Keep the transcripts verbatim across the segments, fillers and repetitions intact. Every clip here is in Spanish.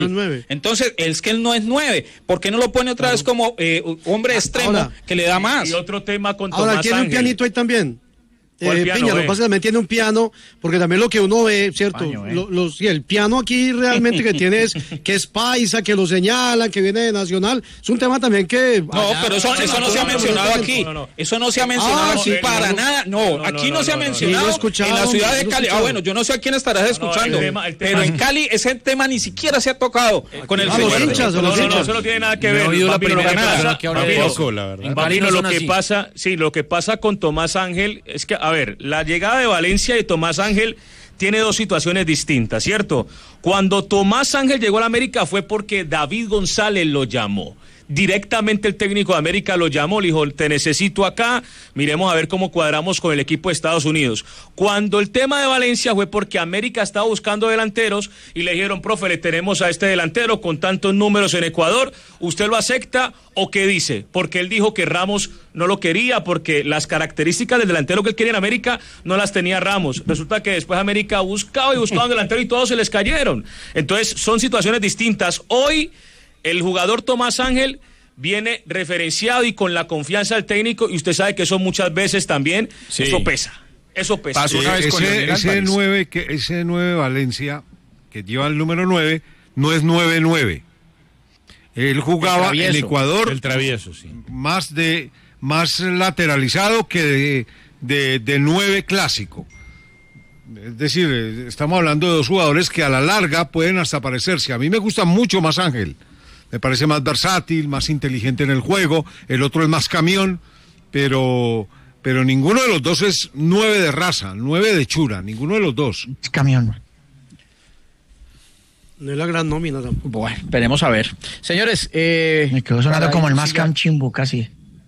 nueve. Entonces, es que él no es nueve. ¿Por qué no lo pone otra vez como eh, hombre extremo ahora, que le da más? Y otro tema con Ahora, Tomás tiene Ángel. un pianito ahí también. Eh, piano, Piña, lo eh? que pasa es que también tiene un piano, porque también lo que uno ve, ¿cierto? Paño, eh. Lo- los, sí, el piano aquí realmente que tiene es que es paisa, que lo señalan, que viene de Nacional. Es un tema también que... No, allá- pero eso, eso no se ha mencionado aquí. No, no, no. Eso no se ha mencionado Ah, aquí sí, para claro. nada. No, no, aquí no, no, no, se ha no, no. mencionado Sí, lo he escuchado, en la ciudad sí, de lo he Cali. Ah, escuchado. bueno, yo no sé a quién estarás escuchando, el tema- el tema- pero en Cali ese tema ni siquiera se ha tocado con el Ah, los señor. hinchas, No, los no, no, hinchas. eso no tiene nada que No he ver. oído la Bambino, lo primera que persona pasa- que habla de Bambino, eso. la verdad. En Cali Bambino, no lo son que así. pasa, sí, lo que pasa con Tomás Ángel es que, a ver, la llegada de Valencia y Tomás Ángel tiene dos situaciones distintas, ¿cierto? Cuando Tomás Ángel llegó a la América fue porque David González lo llamó. Directamente el técnico de América lo llamó, le dijo, te necesito acá, miremos a ver cómo cuadramos con el equipo de Estados Unidos. Cuando el tema de Valencia fue porque América estaba buscando delanteros y le dijeron, profe, le tenemos a este delantero con tantos números en Ecuador, ¿usted lo acepta o qué dice? Porque él dijo que Ramos no lo quería porque las características del delantero que él quería en América no las tenía Ramos. Resulta que después América buscaba y buscaba un delantero y todos se les cayeron. Entonces son situaciones distintas. Hoy el jugador Tomás Ángel viene referenciado y con la confianza del técnico y usted sabe que eso muchas veces también, Sí. eso pesa, eso pesa. Pasó una vez con ese, Leonel ese Álvarez. nueve que ese nueve Valencia que lleva el número nueve no es nueve nueve. Él jugaba El en travieso. Ecuador El travieso, sí. más de más lateralizado que de, de, de nueve clásico. Es decir, eh, estamos hablando de dos jugadores que a la larga pueden hasta parecerse. A mí me gusta mucho más Ángel. Me parece más versátil, más inteligente en el juego. El otro es más camión, pero pero ninguno de los dos es nueve de raza, nueve de chura, ninguno de los dos. Es camión. No es la gran nómina tampoco. Bueno, esperemos a ver. Señores, eh... Me quedó sonando para como el ahí, más siga. Chimbu, casi.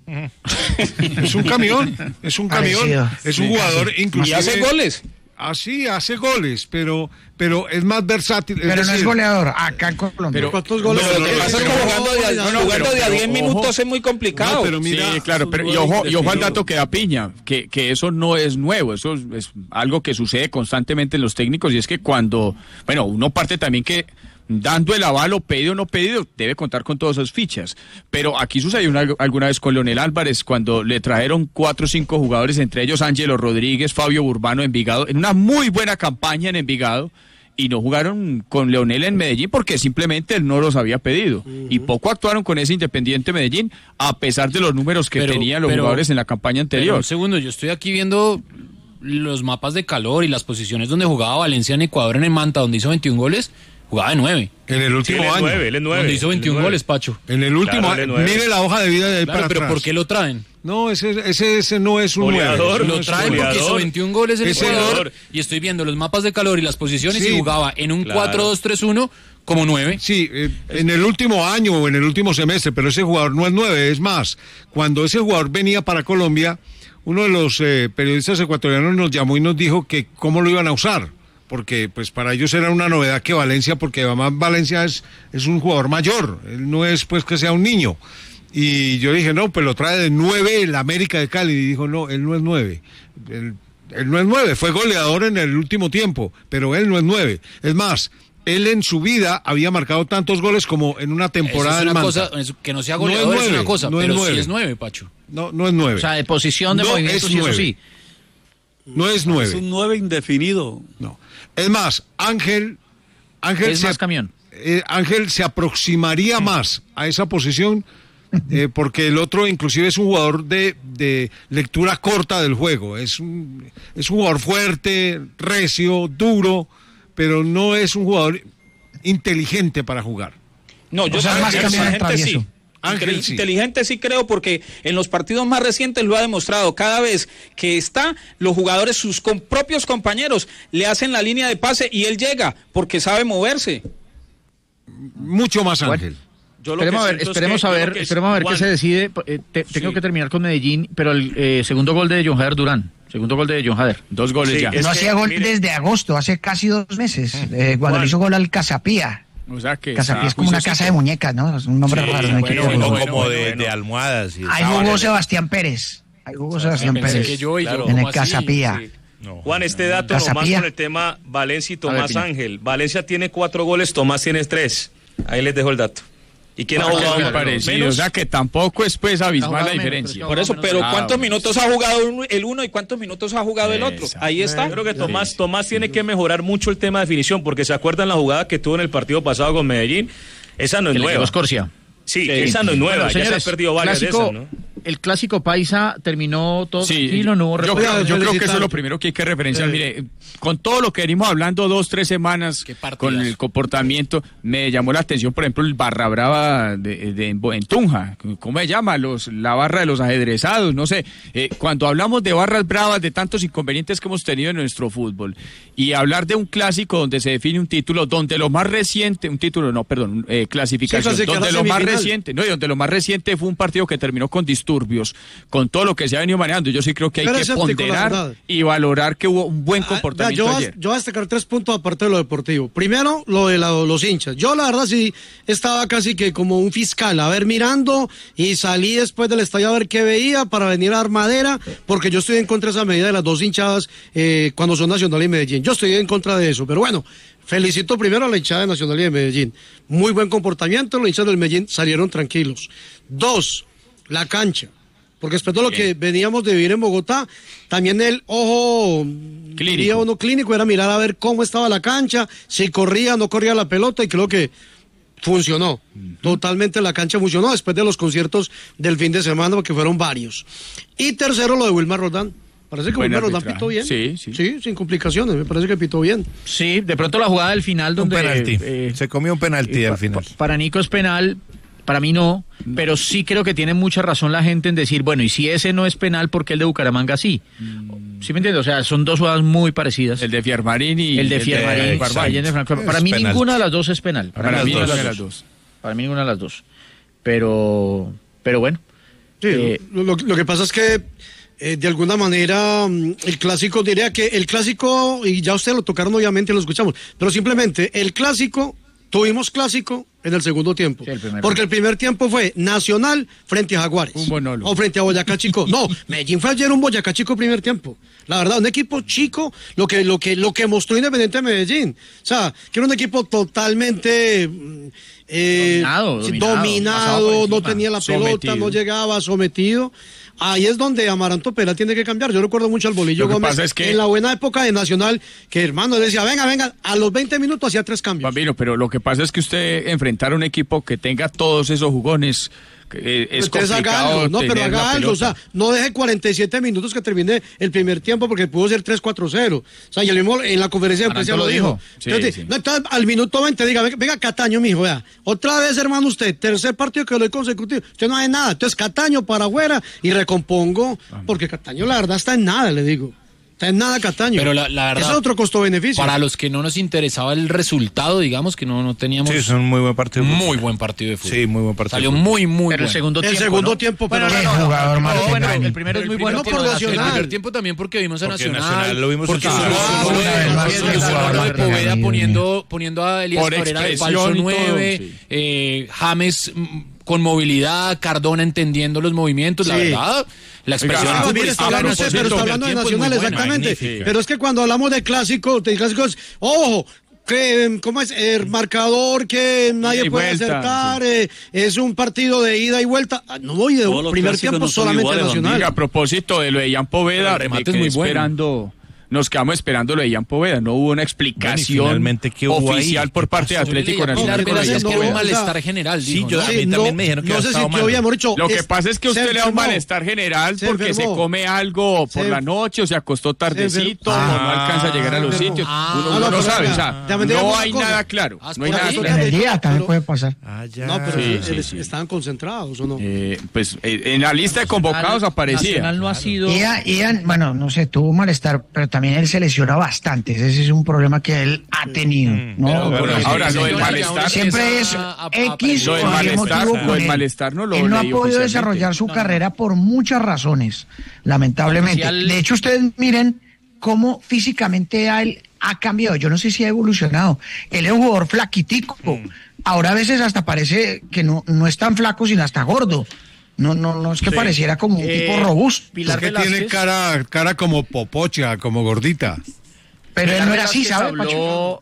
Es un camión, es un camión, Parecido. es un Sí, jugador casi. inclusive. Y hace goles. Así hace goles, pero pero es más versátil. Pero no es decir, goleador, acá en Colombia. Pero- ¿Cuántos goles? No, Lo no, que no, pasa es que pero- jugando de a, no, jugando pero- de a pero diez ojo. minutos es muy complicado. No, pero mira, Sí, claro, pero y ojo, y ojo al dato que da Piña, que, que eso no es nuevo, eso es, es algo que sucede constantemente en los técnicos y es que cuando, bueno, uno parte también que dando el aval o pedido o no pedido, debe contar con todas esas fichas. Pero aquí sucedió una, alguna vez con Leonel Álvarez, cuando le trajeron cuatro o cinco jugadores, entre ellos Ángelo Rodríguez, Fabio Urbano, Envigado, en una muy buena campaña en Envigado, y no jugaron con Leonel en Medellín porque simplemente él no los había pedido. Uh-huh. Y poco actuaron con ese Independiente Medellín, a pesar de los números que Pero- tenían los pero- jugadores en la campaña Pero anterior. un segundo, yo estoy aquí viendo los mapas de calor y las posiciones donde jugaba Valencia en Ecuador en el Manta, donde hizo veintiún goles, jugaba de nueve. en el Sí, último él es año. nueve, él es nueve. Donde hizo él es veintiún nueve. goles, Pacho. En el último Claro, él es año. nueve. Mire la hoja de vida de ahí Claro, para pero atrás. ¿por qué lo traen? No, ese, ese, ese no es un Goleador, nueve, ese no Lo es traen un nueve. porque hizo goleador. veintiún goles en Ese Ecuador goleador. y estoy viendo los mapas de calor y las posiciones Sí. y jugaba en un Claro. cuatro dos tres uno como nueve. Sí, eh, en el último año o en el último semestre, pero ese jugador no es nueve, es más. Cuando ese jugador venía para Colombia, uno de los eh, periodistas ecuatorianos nos llamó y nos dijo que cómo lo iban a usar, porque pues para ellos era una novedad que Valencia, porque además Valencia es, es un jugador mayor, él no es pues que sea un niño. Y yo dije, no, pues lo trae de nueve el América de Cali, y dijo, no, él no es nueve, él, él no es nueve, fue goleador en el último tiempo, pero él no es nueve. Es más, él en su vida había marcado tantos goles como en una temporada Eso es en una Manta. cosa, eso- que no sea No es goleador es, nueve, una cosa, no es pero nueve. sí es nueve, Pacho. No, no es nueve. O sea, de posición, de No movimientos es y eso nueve. sí. No es nueve. Es un nueve indefinido. No. Es más, Ángel, Ángel Es se, más camión. eh, Ángel se aproximaría más a esa posición eh, porque el otro inclusive es un jugador de, de lectura corta del juego. Es un, es un jugador fuerte, recio, duro, pero no es un jugador inteligente para jugar. No, yo O sea, creo más que camión inteligente sí. travieso. Ángel, Inteli- sí. Inteligente sí creo, porque en los partidos más recientes lo ha demostrado. Cada vez que está, los jugadores, sus com- propios compañeros, le hacen la línea de pase y él llega porque sabe moverse. Mucho más Bueno. Ángel. Yo lo que Esperemos a ver, siento es esperemos que- a yo ver, lo que- esperemos a ver qué Juan, se decide. Eh, te- tengo Sí. que terminar con Medellín, pero el eh, segundo gol de John Jader Durán. Segundo gol de John Jader. Dos goles Sí, ya. es no que, hacía gol mire- desde agosto, hace casi dos meses, eh, cuando Juan. le hizo gol al Casapía. O sea que Casapía está es como una juiciosito. casa de muñecas, ¿no? Es un nombre Sí, raro. un bueno, equipo de bueno, fútbol. bueno, como de, bueno. de almohadas. Y Ahí sábanas. jugó Sebastián Pérez. Ahí jugó Sebastián Pensé Pérez. que yo y yo, Claro. En ¿cómo el así? Casapía. Sí. Juan, este dato nomás Casapía. con el tema Valencia y A ver, Tomás Piña. Ángel. Valencia tiene cuatro goles, Tomás tiene tres. Ahí les dejo el dato. ¿Y quién ha Ah, jugado muy menos? parecido, o sea que tampoco es pues abismal la menos, diferencia. pero Por eso, pero Ah, ¿cuántos bueno. minutos ha jugado el uno y cuántos minutos ha jugado el otro? Ahí está. Yo creo que Tomás, Tomás tiene que mejorar mucho el tema de definición, porque se acuerdan la jugada que tuvo en el partido pasado con Medellín. Esa no es Que le nueva. quedó Escorcia. Sí, esa no es nueva. Bueno, ya señores, se ha perdido varias clásico, de esas, ¿no? El clásico paisa terminó todo Sí, tranquilo, no hubo yo, reproches. creo, yo creo que eso es felicitar. lo primero que hay que referenciar. Mire, con todo lo que venimos hablando dos, tres semanas, Qué partidazo. con el comportamiento, me llamó la atención, por ejemplo, el Barra Brava de, de- en, Bo- en Tunja. ¿Cómo se llama? Los, la barra de los ajedrezados, no sé. Eh, cuando hablamos de barras bravas, de tantos inconvenientes que hemos tenido en nuestro fútbol, y hablar de un clásico donde se define un título, donde lo más reciente, un título, no, perdón, eh, clasificación, Sí, clasificar donde a lo más semifinal. reciente, no, y donde lo más reciente fue un partido que terminó con disturbios, con todo lo que se ha venido manejando. Yo sí creo que hay Pero que escéptico, la ponderar verdad. y valorar que hubo un buen Ah, comportamiento vea, yo, ayer. Voy a, yo voy a destacar tres puntos aparte de lo deportivo. Primero, lo de la- los hinchas. Yo, la verdad, sí estaba casi que como un fiscal, a ver, mirando, y salí después del estadio a ver qué veía para venir a dar madera, porque yo estoy en contra de esa medida de las dos hinchadas eh, cuando son Nacional y Medellín. Yo estoy en contra de eso, pero bueno, felicito primero a la hinchada de Nacional y de Medellín. Muy buen comportamiento, los hinchas del Medellín salieron tranquilos. Dos, la cancha. Porque después de lo que veníamos de vivir en Bogotá, también el ojo Clínico. diría uno clínico era mirar a ver cómo estaba la cancha, si corría, no corría la pelota, y creo que funcionó. Totalmente la cancha funcionó después de los conciertos del fin de semana, porque fueron varios. Y tercero, lo de Wilmar Roldán. Parece que Buen Wilmar Roldán arbitraje. pitó bien. Sí, sí. Sí, sin complicaciones, me parece que pitó bien. Sí, de pronto la jugada del final Un donde... penalti. eh, Se comió un penalti eh, al pa- final. pa- para Nico es penal, para mí no, pero sí creo que tiene mucha razón la gente en decir, bueno, y si ese no es penal, ¿por qué el de Bucaramanga sí? ¿Sí me entiendes? O sea, son dos jugadas muy parecidas. El de Fiermarín y El de Fiermarín, Barbay. Allende Franco. Para Es mí penal. ninguna de las dos es penal. Para, Para mí mí ninguna no de de las las dos. dos. Para mí ninguna de las dos. Pero, pero bueno. Sí, Eh, lo, lo- lo que pasa es que eh, de alguna manera mm, el clásico, diría que el clásico, y ya ustedes lo tocaron obviamente, lo escuchamos, pero simplemente el clásico, tuvimos clásico en el segundo tiempo. Sí, el primero. Porque el primer tiempo fue Nacional frente a Jaguares. Un monólogo. O frente a Boyacá Chico. No, Medellín fue ayer un Boyacá Chico primer tiempo. La verdad, un equipo chico, lo que, lo que, lo que mostró Independiente de Medellín. O sea, que era un equipo totalmente mm, eh, Dominado, sí, dominado, dominado, pasado por no encima, tenía la pelota, sometido. no llegaba, sometido. Ahí es donde Amaranto Pera tiene que cambiar. Yo recuerdo mucho al Bolillo Lo que Gómez pasa es que- en la buena época de Nacional, que hermano le decía, venga, venga, a los veinte minutos hacía tres cambios. Bambino, pero lo que pasa es que usted enfrentar a un equipo que tenga todos esos jugones que, eh, es Entonces haga complicado. algo, no, pero tener la haga algo, o pelota. sea, no deje cuarenta y siete minutos que termine el primer tiempo porque pudo ser tres cuatro cero. O sea, y el mismo en la conferencia de prensa Amaranto lo lo dijo. dijo. Sí, Entonces, sí. no, entonces, al minuto veinte diga, venga, venga, Cataño, mijo, vea, otra vez, hermano, usted, tercer partido que lo doy consecutivo, usted no hace nada, entonces Cataño para afuera y recompongo, porque Cataño la verdad está en nada, le digo. Está en nada Cataño. Pero la- la verdad, Eso es otro costo-beneficio. Para los que no nos interesaba el resultado, digamos que no, no teníamos Sí, es un muy buen partido. de fútbol. muy buen partido de fútbol. Sí, muy buen partido. Salió de fútbol. muy, muy pero el bueno. segundo El tiempo. segundo ¿no? tiempo, pero Qué no, no, jugador más No, bueno, desengaño. el primero es muy Pero bueno. el por primer- Nacional. El primer tiempo también porque vimos a Porque Nacional. Nacional lo vimos porque en su- solo- Ah, solo- una vez más, solo- sí, solo jugador de más Poveda regañado, poniendo, poniendo a Elías Por Cabrera de expresión falso y todo, nueve, sí. eh, James mm, con movilidad, Cardona entendiendo los movimientos, la Sí. verdad, la expresión Oiga, Ah, mire, está futbolística de hablando usted, pero Nacional está en el hablando de primer tiempo Nacional, es muy buena. exactamente. magnífica. Pero es que cuando hablamos de clásico, de clásicos, ojo, que, ¿cómo es? El marcador que nadie Ida y puede vuelta, acertar, eh, es un partido de ida y vuelta. Ah, no voy de Todos los primer clásicos tiempo no son solamente iguales, Nacional. Oiga, a propósito de lo de Ian Poveda, Pero el remate me es quedé muy bueno. esperando, nos quedamos esperando lo de Ian Poveda, no hubo una explicación finalmente, ¿qué hubo ahí? oficial por ¿Qué parte de pasó? Atlético Pilar Nacional. Veras con es Ian que no, hubo un Poveda. o sea, malestar general. sí, dijo, yo- ¿no? a mí también me dijeron que no había se estado sintió malo. bien, Mauricio. Lo que Es- pasa es que se usted le da un enfermó. malestar general Se porque se enfermó. come algo por Se- la noche o se acostó tardecito enfermó. o no Ah, alcanza a llegar a los se enfermó. sitios. Ah, uno no, uno no pero sabe, venga, o sea, también digamos no una hay cosa. nada claro. Ah, No hay por nada ahí. En claro. el día también Pero- puede pasar. Ah, ya. No, pero Sí, eh, sí, eh, sí. estaban concentrados, ¿o no? Eh, pues eh, en la lista de convocados aparecía. Nacional no ha sido... Ian, Ian, bueno, no sé, tuvo malestar, pero también él se lesiona bastante. Ese es un problema que él ha tenido, ¿no? pero- Porque ahora, lo del Sí, malestar- siempre es a- a- a- X Lo del o Y malestar, motivo lo con del él. malestar no lo Él no ha leí podido oficialmente. desarrollar su carrera por muchas razones, lamentablemente. Oficial- De hecho, ustedes miren cómo físicamente a él ha cambiado. Yo no sé si ha evolucionado. Él es un jugador flaquitico. Ahora a veces hasta parece que no, no es tan flaco, sino hasta gordo. No, no, no es que pareciera como un Eh, tipo robusto. Pilar Es que tiene Velázquez- cara, cara como popocha, como gordita. Pero él Pilar no era así, Velázquez ¿sabe, habló- Pacho?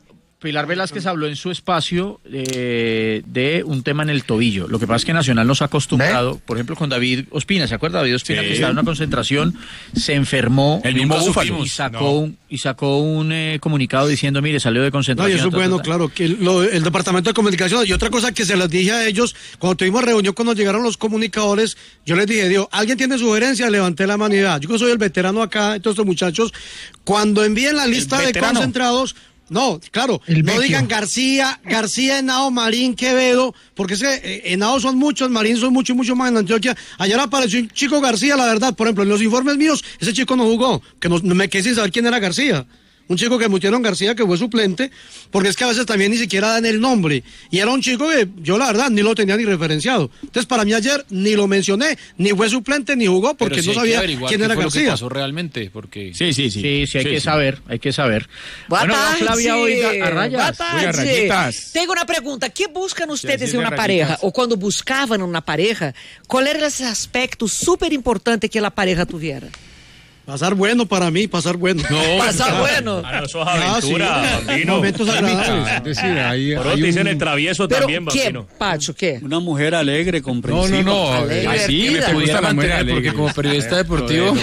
Pilar Velázquez habló en su espacio eh, de un tema en el tobillo. Lo que pasa es que Nacional nos ha acostumbrado, por ejemplo, con David Ospina. ¿Se acuerda? David Ospina, Sí. que estaba en una concentración, se enfermó El mismo nunca Búfalo. supimos, y sacó No. un, y sacó un eh, comunicado diciendo, mire, salió de No, y concentración. eso es ta, ta, bueno, ta. claro, que lo- el Departamento de Comunicaciones, y otra cosa que se les dije a ellos, cuando tuvimos reunión, cuando llegaron los comunicadores, yo les dije, Dios, ¿alguien tiene sugerencia? Levanté la manidad. Yo que soy el veterano acá, entonces estos muchachos, cuando envíen la lista de veterano. concentrados, no, claro, El no vecchio. digan García, García, Henao, Marín, Quevedo, porque es que eh, Henao son muchos, Marín son mucho, mucho más en Antioquia. Ayer apareció un chico García, la verdad, por ejemplo, en los informes míos, ese chico no jugó, que no, no me quedé sin saber quién era García. Un chico que metieron García, que fue suplente, porque es que a veces también ni siquiera dan el nombre. Y era un chico que yo, la verdad, ni lo tenía ni referenciado. Entonces, para mí ayer ni lo mencioné, ni fue suplente, ni jugó, porque Pero sí no hay que sabía averiguar quién qué era fue lo que García. pasó realmente, porque Sí, sí, sí. Sí, sí, hay que saber, hay que saber. Boa bueno, tarde. Flavia, oiga, a rayas. Boa Oiga, tarde. rayitas. Tengo uma pergunta. Que buscam ustedes em Silvia uma Rayitas. pareja? Ou quando buscavam uma pareja, qual era esse aspecto super importante que a pareja tuviera? Pasar bueno para mí, pasar bueno. Pasar bueno. Ah, no, eso es Ah, aventura, sí. Bambino. Momentos agradables. Es decir, hay, Por hay otro te dicen un- el travieso Pero, también, ¿qué, Bambino. Pacho, qué? Una mujer alegre, No, comprensiva. no, no. Alegre, Así me divertida. gusta la mujer mantener, porque alegre. como periodista deportivo,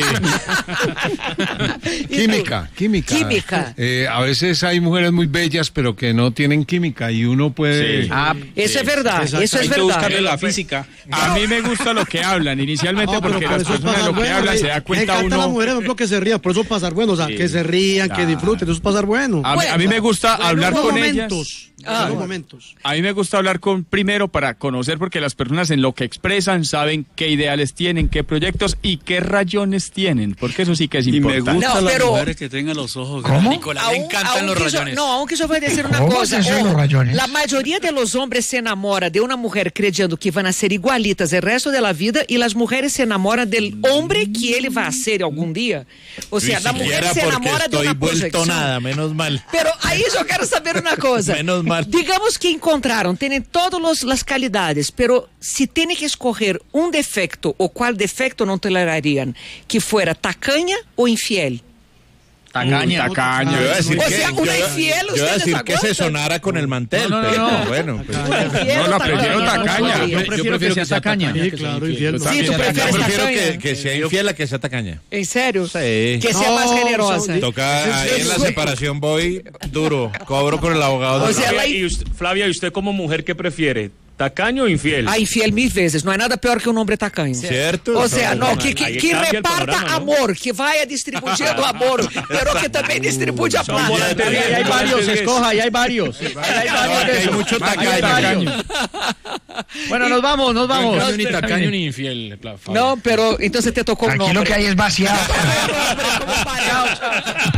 ¿Y tú? Química, química. Química. Eh, a veces hay mujeres muy bellas, pero que no tienen química y uno puede... Sí. Ah, Eso es verdad, eso es Hay que verdad. buscarle la física. A mí me gusta lo que hablan inicialmente No, pero porque por las eso es personas de pasar lo que bueno. hablan eh. se da Me cuenta encanta la uno. mujer, por ejemplo, que se ría, por eso pasar bueno, o sea, Sí. que se rían, que Claro. disfruten, eso es pasar bueno. A, mí- a mí me gusta hablar Buenos con momentos, ellas. Ah, buenos momentos. A mí me gusta hablar con primero para conocer porque las personas en lo que expresan saben qué ideales tienen, qué proyectos y qué rayones tienen, porque eso sí que es Y me importante. gustan No, las pero- mujeres que tengan los ojos ¿Cómo? grandes. Nicolás le Aún- encantan los aunque yo- rayones. no, aunque yo voy a decir una ¿Cómo cosa. es eso de ojo, los rayones? la mayoría de los hombres se enamora de una mujer creyendo que van a ser igualitas el resto de la vida y las mujeres se enamoran del hombre que él va a ser algún día. O sea, la mujer se enamora de estoy una vuelto proyección. nada, menos mal. Pero ahí yo quiero saber una cosa. Menos mal. Digamos que encontraron, tienen todas las calidades, pero si tienen que escoger un defecto o cuál defecto no tolerarían, que fuera tacaña o infiel. tacaña. Tacaña. Ah, Yo iba a decir O que, sea, yo, una iba- infiel, yo iba a ustedes decir que se aguantan. sonara con el mantel, No, no, no, pero no. bueno, pues, Una infiel No, o la prefiero tacaña, no tacaña. podría. Yo prefiero que sea tacaña. Sí, claro, infiel. Sí, tú yo prefieres prefiero tacaña. que, que sea infiel a que sea tacaña. ¿En serio? Sí. Que sea No, más generosa. son- Toca ahí en la separación voy duro, cobro con el abogado. O de- sea, Flavia, la- y usted, Flavia, ¿y usted como mujer qué prefiere? ¿Tacaño o infiel? A infiel mil veces. No hay nada peor que un hombre tacaño. Cierto. O sea, no, que, que, Ahí que cambia el reparta panorama, ¿no? amor, que vaya distribuyendo amor, pero que también distribuya Son plata. volantes Ahí hay diez, varios, volantes diez. escoja, ahí hay varios. Ahí hay varios de hay esos. mucho Ahí hay tacaño. varios. Bueno, nos vamos, nos no vamos. engaño ni tacaño ni infiel. Flavio. No, pero entonces te tocó un Aquí lo nombre. que hay es vaciado. Como parado.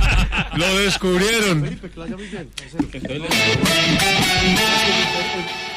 Lo descubrieron.